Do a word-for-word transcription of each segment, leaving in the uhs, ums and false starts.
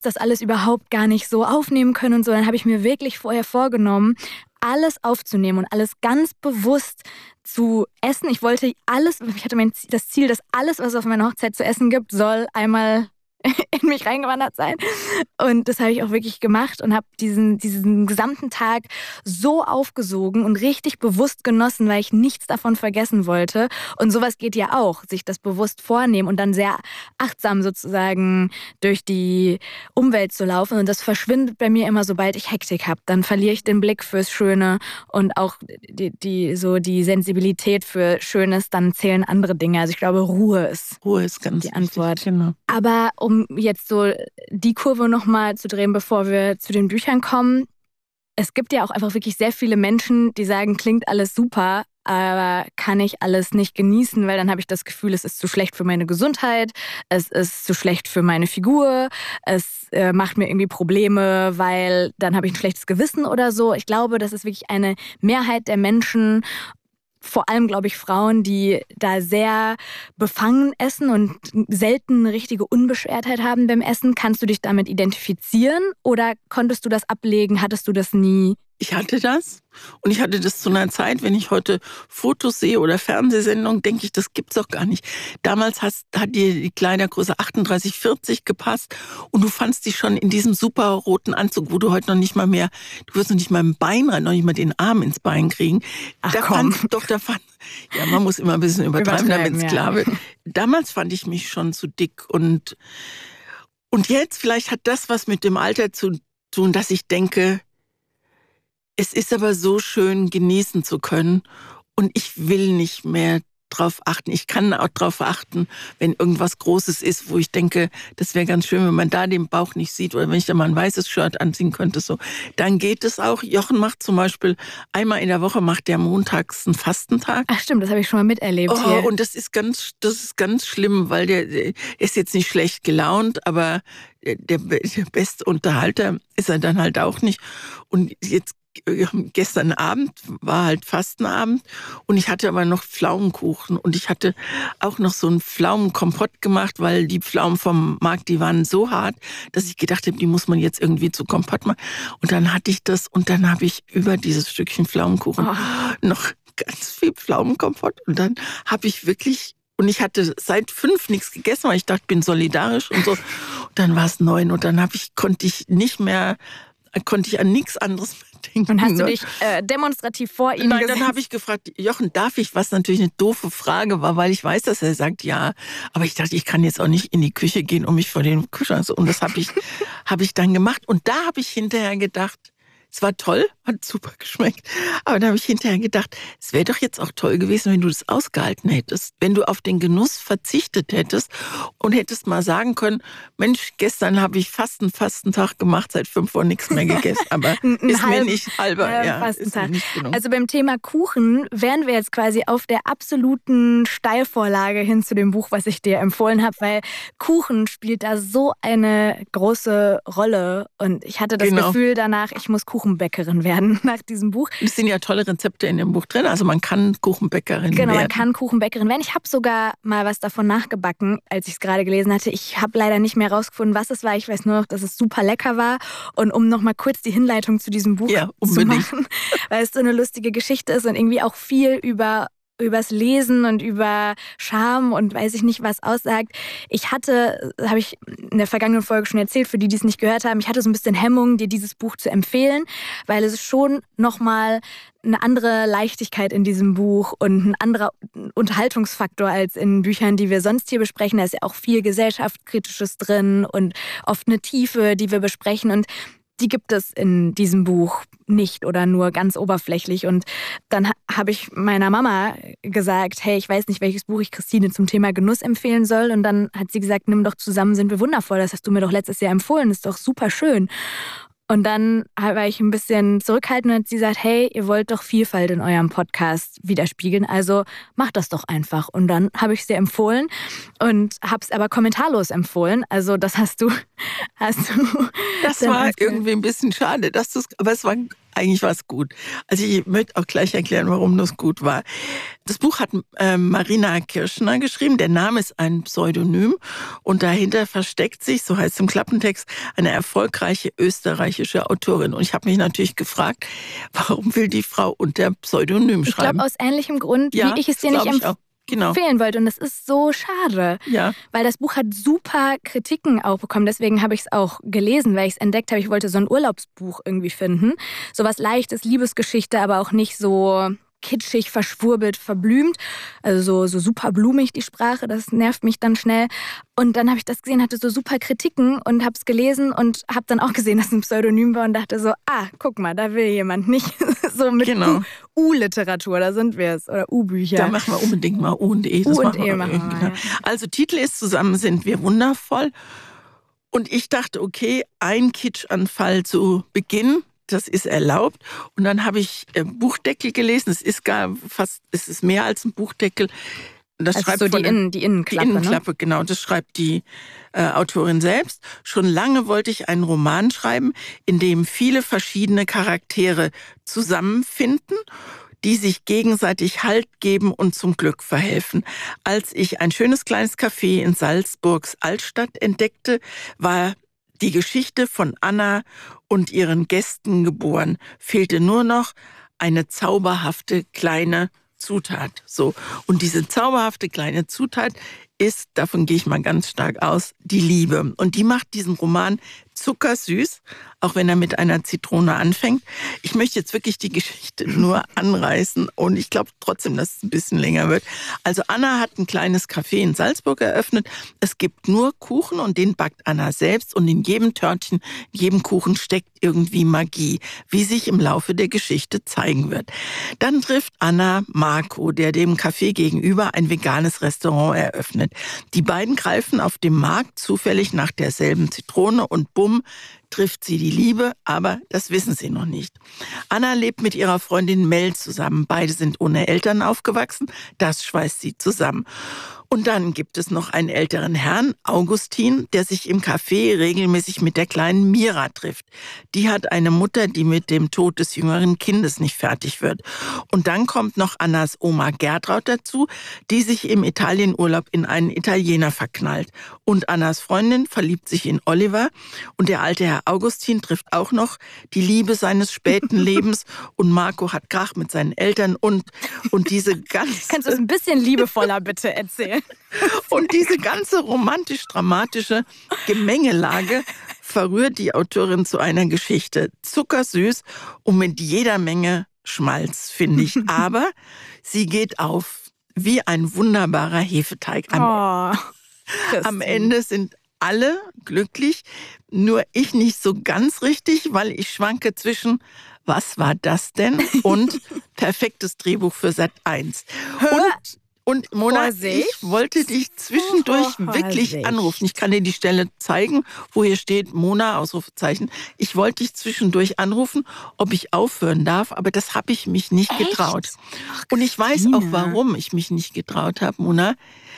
das alles überhaupt gar nicht so aufnehmen können und so. Dann habe ich mir wirklich vorher vorgenommen, alles aufzunehmen und alles ganz bewusst zu essen. Ich wollte alles, ich hatte mein, das Ziel, dass alles, was es auf meiner Hochzeit zu essen gibt, soll einmal in mich reingewandert sein. Und das habe ich auch wirklich gemacht und habe diesen, diesen gesamten Tag so aufgesogen und richtig bewusst genossen, weil ich nichts davon vergessen wollte. Und sowas geht ja auch, sich das bewusst vornehmen und dann sehr achtsam sozusagen durch die Umwelt zu laufen. Und das verschwindet bei mir immer, sobald ich Hektik habe. Dann verliere ich den Blick fürs Schöne und auch die, die, so die Sensibilität für Schönes. Dann zählen andere Dinge. Also ich glaube, Ruhe ist, Ruhe ist ganz die Antwort. Wichtig, genau. Aber um jetzt so die Kurve nochmal zu drehen, bevor wir zu den Büchern kommen. Es gibt ja auch einfach wirklich sehr viele Menschen, die sagen, klingt alles super, aber kann ich alles nicht genießen, weil dann habe ich das Gefühl, es ist zu schlecht für meine Gesundheit, es ist zu schlecht für meine Figur, es äh, macht mir irgendwie Probleme, weil dann habe ich ein schlechtes Gewissen oder so. Ich glaube, das ist wirklich eine Mehrheit der Menschen, vor allem, glaube ich, Frauen, die da sehr befangen essen und selten eine richtige Unbeschwertheit haben beim Essen. Kannst du dich damit identifizieren oder konntest du das ablegen? Hattest du das nie? Ich hatte das und ich hatte das zu einer Zeit, wenn ich heute Fotos sehe oder Fernsehsendungen, denke ich, das gibt's doch gar nicht. Damals hast, hat dir die Kleidergröße achtunddreißig, vierzig gepasst und du fandst dich schon in diesem super roten Anzug, wo du heute noch nicht mal mehr, du wirst noch nicht mal im Bein rein, noch nicht mal den Arm ins Bein kriegen. Ach, da komm. fand, doch, da fand, ja, man muss immer ein bisschen übertreiben, damit es ja. klar wird. Damals fand ich mich schon zu dick und, und jetzt vielleicht hat das was mit dem Alter zu tun, dass ich denke, es ist aber so schön, genießen zu können und ich will nicht mehr drauf achten. Ich kann auch drauf achten, wenn irgendwas Großes ist, wo ich denke, das wäre ganz schön, wenn man da den Bauch nicht sieht oder wenn ich da mal ein weißes Shirt anziehen könnte. So, dann geht es auch. Jochen macht zum Beispiel einmal in der Woche, macht der montags einen Fastentag. Ach stimmt, das habe ich schon mal miterlebt oh, hier. Und das ist ganz, das ist ganz schlimm, weil der, der ist jetzt nicht schlecht gelaunt, aber der, der beste Unterhalter ist er dann halt auch nicht. Und jetzt gestern Abend war halt Fastenabend und ich hatte aber noch Pflaumenkuchen und ich hatte auch noch so einen Pflaumenkompott gemacht, weil die Pflaumen vom Markt, die waren so hart, dass ich gedacht habe, die muss man jetzt irgendwie zu Kompott machen. Und dann hatte ich das und dann habe ich über dieses Stückchen Pflaumenkuchen oh. noch ganz viel Pflaumenkompott und dann habe ich wirklich und ich hatte seit fünf nichts gegessen, weil ich dachte, ich bin solidarisch und so. Und dann war es neun und dann habe ich konnte ich nicht mehr konnte ich an nichts anderes mehr denken. Und hast du dich äh, demonstrativ vor ihm Nein, gesetzt? dann habe ich gefragt, Jochen, darf ich? Was natürlich eine doofe Frage war, weil ich weiß, dass er sagt ja. Aber ich dachte, ich kann jetzt auch nicht in die Küche gehen und mich vor den Kühlschrank so. Und das habe ich, habe ich dann gemacht. Und da habe ich hinterher gedacht, es war toll, hat super geschmeckt. Aber da habe ich hinterher gedacht, es wäre doch jetzt auch toll gewesen, wenn du das ausgehalten hättest. Wenn du auf den Genuss verzichtet hättest und hättest mal sagen können, Mensch, gestern habe ich fast einen Fastentag gemacht, seit fünf Uhr nichts mehr gegessen. Aber ist halb, mir nicht halber. Äh, ja, ist mir nicht genug. Also beim Thema Kuchen wären wir jetzt quasi auf der absoluten Steilvorlage hin zu dem Buch, was ich dir empfohlen habe, weil Kuchen spielt da so eine große Rolle. Und ich hatte das genau. Gefühl danach, ich muss Kuchen Kuchenbäckerin werden nach diesem Buch. Es sind ja tolle Rezepte in dem Buch drin, also man kann Kuchenbäckerin genau, werden. Genau, man kann Kuchenbäckerin werden. Ich habe sogar mal was davon nachgebacken, als ich es gerade gelesen hatte. Ich habe leider nicht mehr rausgefunden, was es war. Ich weiß nur noch, dass es super lecker war. Und um noch mal kurz die Hinleitung zu diesem Buch ja, zu machen, weil es so eine lustige Geschichte ist und irgendwie auch viel über übers Lesen und über Scham und weiß ich nicht was aussagt. Ich hatte, habe ich in der vergangenen Folge schon erzählt, für die, die es nicht gehört haben, ich hatte so ein bisschen Hemmung, dir dieses Buch zu empfehlen, weil es schon nochmal eine andere Leichtigkeit in diesem Buch und ein anderer Unterhaltungsfaktor als in Büchern, die wir sonst hier besprechen. Da ist ja auch viel Gesellschaftskritisches drin und oft eine Tiefe, die wir besprechen und die gibt es in diesem Buch nicht oder nur ganz oberflächlich. Und dann ha- habe ich meiner Mama gesagt, hey, ich weiß nicht, welches Buch ich Christine zum Thema Genuss empfehlen soll. Und dann hat sie gesagt, nimm doch Zusammen sind wir wundervoll. Das hast du mir doch letztes Jahr empfohlen. Das ist doch super schön. Und dann war ich ein bisschen zurückhaltend und hat sie gesagt, hey, ihr wollt doch Vielfalt in eurem Podcast widerspiegeln, also macht das doch einfach. Und dann habe ich es dir empfohlen und habe es aber kommentarlos empfohlen. Also das hast du... hast du Das war irgendwie ein bisschen schade, dass du's, aber es war Eigentlich war es gut. Also ich möchte auch gleich erklären, warum das gut war. Das Buch hat äh, Marina Kirschner geschrieben. Der Name ist ein Pseudonym und dahinter versteckt sich, so heißt es im Klappentext, eine erfolgreiche österreichische Autorin. Und ich habe mich natürlich gefragt, warum will die Frau unter Pseudonym ich schreiben? Ich glaube aus ähnlichem Grund, ja, wie ich es dir nicht empfehle. Genau. empfehlen wollte. Und das ist so schade, ja. weil das Buch hat super Kritiken auch bekommen. Deswegen habe ich es auch gelesen, weil ich es entdeckt habe. Ich wollte so ein Urlaubsbuch irgendwie finden. So was Leichtes, Liebesgeschichte, aber auch nicht so kitschig, verschwurbelt, verblümt. Also so, so super blumig die Sprache, das nervt mich dann schnell. Und dann habe ich das gesehen, hatte so super Kritiken und habe es gelesen und habe dann auch gesehen, dass es ein Pseudonym war und dachte so, ah, guck mal, da will jemand nicht so mit genau. U-Literatur, da sind wir es, oder U-Bücher. Da machen wir unbedingt mal U und E. U und E machen wir, genau. ja. Also Titel ist Zusammen sind wir wundervoll. Und ich dachte, okay, ein Kitschanfall zu Beginn, das ist erlaubt. Und dann habe ich äh, Buchdeckel gelesen. Es ist gar fast, es ist mehr als ein Buchdeckel. Das also schreibt so die, von Innen, die Innenklappe. Die Innenklappe, ne? genau. Das schreibt die äh, Autorin selbst. Schon lange wollte ich einen Roman schreiben, in dem viele verschiedene Charaktere zusammenfinden, die sich gegenseitig Halt geben und zum Glück verhelfen. Als ich ein schönes kleines Café in Salzburgs Altstadt entdeckte, war die Geschichte von Anna und ihren Gästen geboren. Fehlte nur noch eine zauberhafte kleine Zutat. So. Und diese zauberhafte kleine Zutat ist, davon gehe ich mal ganz stark aus, die Liebe. Und die macht diesen Roman zuckersüß, auch wenn er mit einer Zitrone anfängt. Ich möchte jetzt wirklich die Geschichte nur anreißen und ich glaube trotzdem, dass es ein bisschen länger wird. Also Anna hat ein kleines Café in Salzburg eröffnet. Es gibt nur Kuchen und den backt Anna selbst und in jedem Törtchen, in jedem Kuchen steckt irgendwie Magie, wie sich im Laufe der Geschichte zeigen wird. Dann trifft Anna Marco, der dem Café gegenüber ein veganes Restaurant eröffnet. Die beiden greifen auf dem Markt zufällig nach derselben Zitrone und bumm, trifft sie die Liebe, aber das wissen sie noch nicht. Anna lebt mit ihrer Freundin Mel zusammen. Beide sind ohne Eltern aufgewachsen. Das schweißt sie zusammen. Und dann gibt es noch einen älteren Herrn, Augustin, der sich im Café regelmäßig mit der kleinen Mira trifft. Die hat eine Mutter, die mit dem Tod des jüngeren Kindes nicht fertig wird. Und dann kommt noch Annas Oma Gertraud dazu, die sich im Italienurlaub in einen Italiener verknallt. Und Annas Freundin verliebt sich in Oliver. Und der alte Herr Augustin trifft auch noch die Liebe seines späten Lebens. Und Marco hat Krach mit seinen Eltern und, und diese ganze... Kannst du es ein bisschen liebevoller bitte erzählen? Und diese ganze romantisch-dramatische Gemengelage verrührt die Autorin zu einer Geschichte. Zuckersüß und mit jeder Menge Schmalz, finde ich. Aber sie geht auf wie ein wunderbarer Hefeteig. Am, oh, am Ende sind alle glücklich, nur ich nicht so ganz richtig, weil ich schwanke zwischen was war das denn und perfektes Drehbuch für Sat eins. Und Und Mona, Vorsicht. ich wollte dich zwischendurch Vorsicht. wirklich anrufen. Ich kann dir die Stelle zeigen, wo hier steht Mona, Ausrufezeichen. Ich wollte dich zwischendurch anrufen, ob ich aufhören darf, aber das habe ich mich nicht Echt? getraut. Ach, Und ich weiß auch, warum ich mich nicht getraut habe, Mona.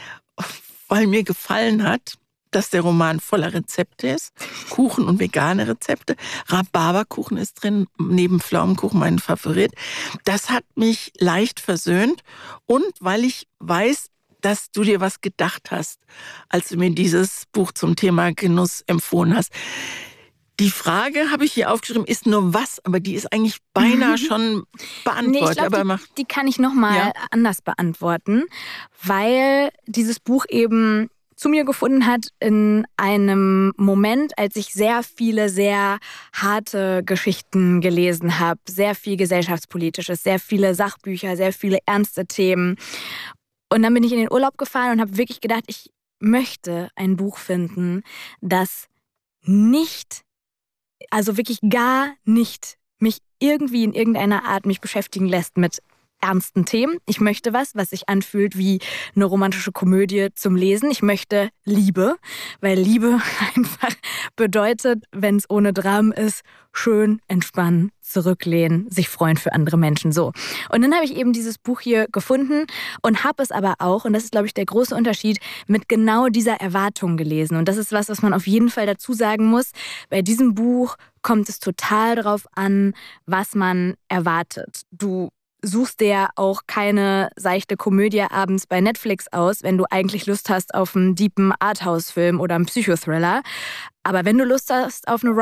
Weil mir gefallen hat, dass der Roman voller Rezepte ist. Kuchen und vegane Rezepte. Rhabarberkuchen ist drin, neben Pflaumenkuchen mein Favorit. Das hat mich leicht versöhnt. Und weil ich weiß, dass du dir was gedacht hast, als du mir dieses Buch zum Thema Genuss empfohlen hast. Die Frage, habe ich hier aufgeschrieben, ist nur was, aber die ist eigentlich beinahe schon beantwortet. Nee, ich glaub, aber die, mach, die kann ich noch mal ja? anders beantworten, weil dieses Buch eben zu mir gefunden hat in einem Moment, als ich sehr viele sehr harte Geschichten gelesen habe, sehr viel gesellschaftspolitisches, sehr viele Sachbücher, sehr viele ernste Themen. Und dann bin ich in den Urlaub gefahren und habe wirklich gedacht, ich möchte ein Buch finden, das nicht, also wirklich gar nicht mich irgendwie in irgendeiner Art mich beschäftigen lässt mit ernsten Themen. Ich möchte was, was sich anfühlt wie eine romantische Komödie zum Lesen. Ich möchte Liebe, weil Liebe einfach bedeutet, wenn es ohne Dramen ist, schön entspannen, zurücklehnen, sich freuen für andere Menschen. So. Und dann habe ich eben dieses Buch hier gefunden und habe es aber auch, und das ist, glaube ich, der große Unterschied, mit genau dieser Erwartung gelesen. Und das ist was, was man auf jeden Fall dazu sagen muss. Bei diesem Buch kommt es total darauf an, was man erwartet. Du suchst dir ja auch keine seichte Komödie abends bei Netflix aus, wenn du eigentlich Lust hast auf einen deepen Arthouse-Film oder einen Psychothriller. Aber wenn du Lust hast auf eine